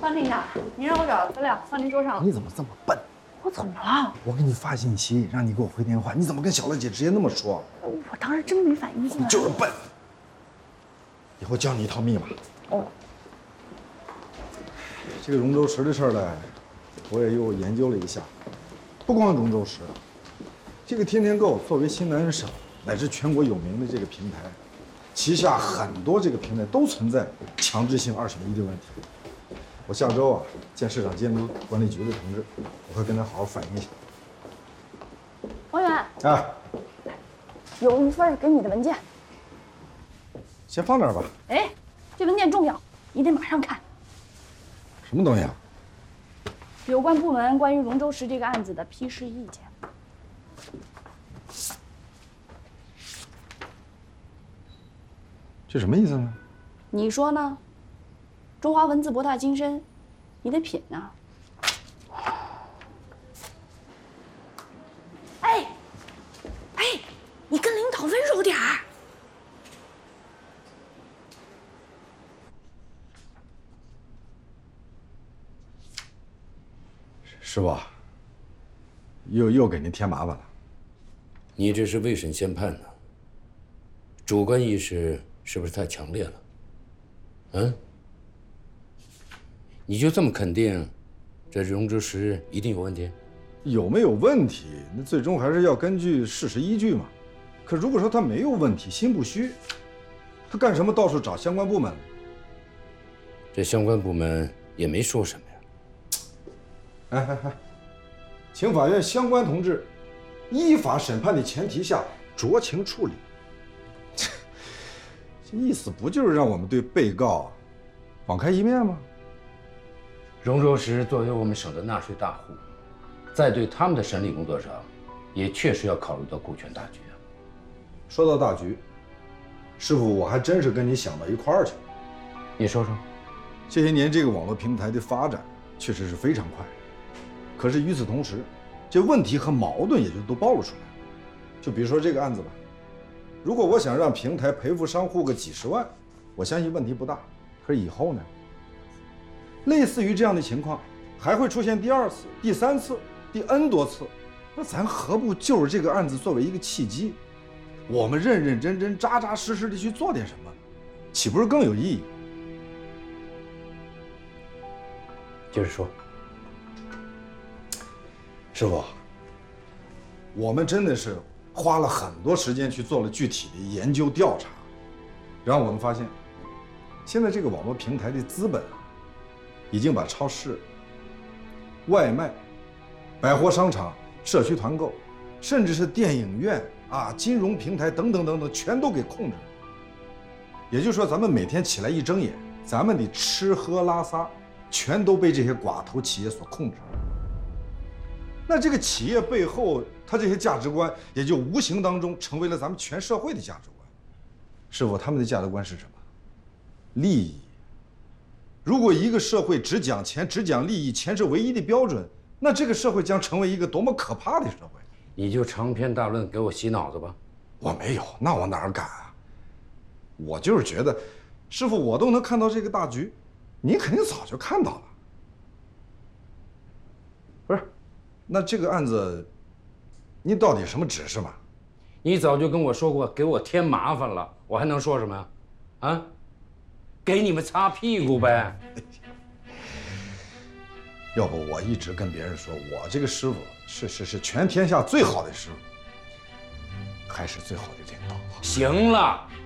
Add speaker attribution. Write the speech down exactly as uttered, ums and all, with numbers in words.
Speaker 1: 方令下，您让我找的资料放您桌上了。
Speaker 2: 你怎么这么笨？
Speaker 1: 我怎么了？
Speaker 2: 我给你发信息，让你给我回电话，你怎么跟小乐姐直接那么说？
Speaker 1: 我当时真没反应过来。
Speaker 2: 你就是笨。以后教你一套密码。
Speaker 1: 哦。
Speaker 2: 这个荣州石的事儿呢，我也又研究了一下，不光荣州石，这个天天购作为西南省乃至全国有名的这个平台，旗下很多这个平台都存在强制性二选一的问题。我下周啊见市场监督管理局的同志，我会跟他好好反映一下。
Speaker 1: 王源，
Speaker 2: 哎，
Speaker 1: 有一份给你的文件，
Speaker 2: 先放那儿吧。
Speaker 1: 哎，这文件重要，你得马上看。
Speaker 2: 什么东西啊？
Speaker 1: 有关部门关于荣州石这个案子的批示意见。
Speaker 2: 这什么意思呢？
Speaker 1: 你说呢？中华文字博大精深，你得品呐。哎，哎，你跟领导温柔点儿。
Speaker 2: 师傅，又又给您添麻烦了。
Speaker 3: 你这是未审先判呢，主观意识是不是太强烈了？嗯？你就这么肯定，这荣州石一定有问题？
Speaker 2: 有没有问题，那最终还是要根据事实依据嘛。可如果说他没有问题，心不虚，他干什么到处找相关部门？
Speaker 3: 这相关部门也没说什么呀。
Speaker 2: 哎哎哎，请法院相关同志依法审判的前提下酌情处理。这这意思不就是让我们对被告网开一面吗？
Speaker 3: 荣州石作为我们省的纳税大户，在对他们的审理工作上，也确实要考虑到顾全大局啊。
Speaker 2: 说到大局，师傅，我还真是跟你想到一块儿去了。
Speaker 3: 你说说，
Speaker 2: 这些年这个网络平台的发展确实是非常快，可是与此同时，这问题和矛盾也就都暴露出来了。就比如说这个案子吧，如果我想让平台赔付商户个几十万，我相信问题不大。可是以后呢？类似于这样的情况还会出现第二次、第三次、第 N 多次，那咱何不就是这个案子作为一个契机，我们认认真真、扎扎实实的去做点什么，岂不是更有意义？
Speaker 3: 接着说。
Speaker 2: 师傅，我们真的是花了很多时间去做了具体的研究调查，然后我们发现，现在这个网络平台的资本啊，已经把超市、外卖、百货商场、社区团购，甚至是电影院啊、金融平台等等等等，全都给控制了。也就是说，咱们每天起来一睁眼，咱们的吃喝拉撒，全都被这些寡头企业所控制。那这个企业背后，它这些价值观也就无形当中成为了咱们全社会的价值观。师傅，他们的价值观是什么？利益。如果一个社会只讲钱、只讲利益，钱是唯一的标准，那这个社会将成为一个多么可怕的社会！
Speaker 3: 你就长篇大论给我洗脑子吧。
Speaker 2: 我没有，那我哪敢啊？我就是觉得，师傅，我都能看到这个大局，你肯定早就看到了。不是，那这个案子，你到底什么指示嘛？
Speaker 3: 你早就跟我说过，给我添麻烦了，我还能说什么呀？啊？给你们擦屁股呗。
Speaker 2: 要不我一直跟别人说，我这个师傅是是是全天下最好的师傅，还是最好的领导。
Speaker 3: 行了，